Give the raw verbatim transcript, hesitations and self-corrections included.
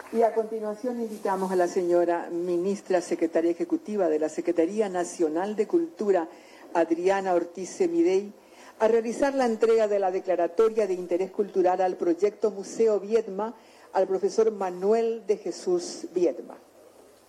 Y a continuación invitamos a la señora ministra secretaria ejecutiva de la Secretaría Nacional de Cultura, Adriana Ortiz Semidey, a realizar la entrega de la declaratoria de interés cultural al proyecto Museo Viedma al profesor Manuel de Jesús Viedma.